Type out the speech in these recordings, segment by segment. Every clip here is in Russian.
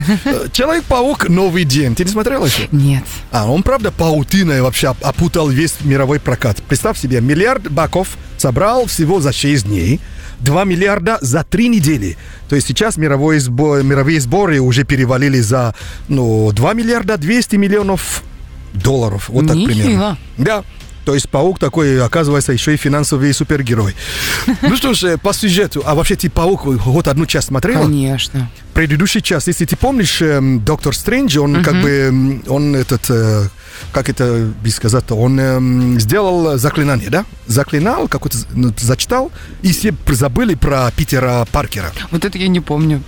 Человек-паук «Новый день». Ты не смотрела еще? Нет. Он, правда, паутиной вообще опутал весь мировой прокат. Представь себе, $1 миллиард собрал всего за 6 дней, 2 миллиарда за 3 недели. То есть сейчас мировые сборы уже перевалили за 2 миллиарда 200 миллионов долларов. Вот так примерно. Да. То есть паук такой, оказывается, еще и финансовый супергерой. Ну что ж, по сюжету. А вообще ты «Паук» хоть одну часть смотрела? Конечно. Предыдущий час, если ты помнишь, Доктор Стрэндж, он как бы, он как это сказать-то, он сделал заклинание, да? Заклинал, какой-то зачитал, и все забыли про Питера Паркера. Вот это я не помню.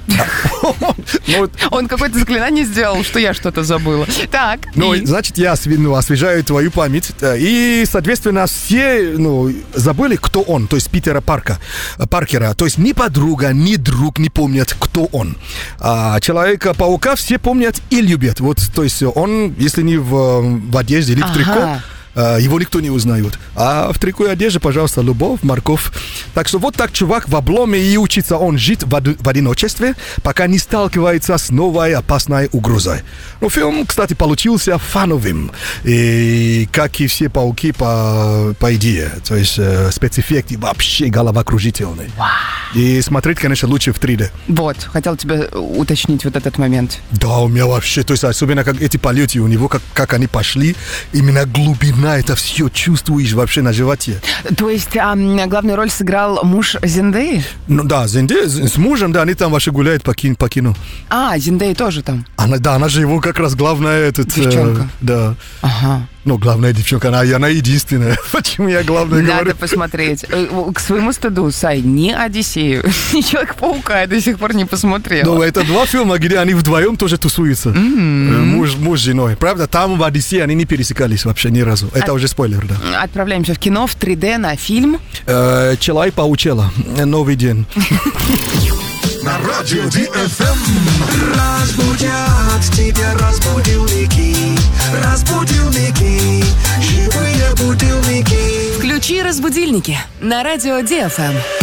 Он какое-то заклинание сделал, что я что-то забыла. Так. Значит, я освежаю твою память. И, соответственно, все забыли, кто он, то есть Питера Паркера. То есть ни подруга, ни друг не помнят, кто он. А Человека-паука все помнят и любят. Вот, то есть он, если не в одежде или в трико, его никто не узнает. А в трико и одежде, пожалуйста, любовь, морковь. Так что вот так чувак в обломе, и учится он жить в одиночестве, пока не сталкивается с новой опасной угрозой. Фильм, кстати, получился фановым. И как и все пауки по идее. То есть спецэффекты вообще головокружительные. И смотреть, конечно, лучше в 3D. Вот, хотел тебя уточнить вот этот момент. Да, у меня вообще, то есть особенно как эти полеты у него, как они пошли, именно глубина, это все чувствуешь вообще на животе. То есть главную роль сыграл муж Зендеи? Да, Зендея с мужем, да, они там вообще гуляют по кино. Зендея тоже там? Она же его как раз главная... Девчонка. Да. Ага. Главная девчонка, она единственная. Почему я главная говорю? Надо посмотреть. К своему стыду, Сай, ни «Одиссею», ни «Человека-паука» я до сих пор не посмотрела. Это 2 фильма, где они вдвоем тоже тусуются. Муж с женой. Правда, там в «Одиссее» они не пересекались вообще ни разу. Это уже спойлер, да. Отправляемся в кино в 3D на фильм. Человек-паучела. «Новый день». На радио DFM разбудят тебя разбудилники, разбудилники, живые будильники. Включи разбудильники на радио DFM.